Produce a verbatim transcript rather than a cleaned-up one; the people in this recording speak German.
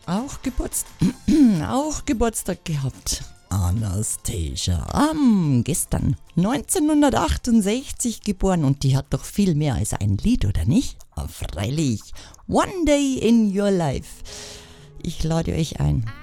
Auch Geburtstag, auch Geburtstag gehabt. Anastasia, am gestern neunzehnhundertachtundsechzig geboren und die hat doch viel mehr als ein Lied, oder nicht? Ah, freilich. One Day in Your Life. Ich lade euch ein.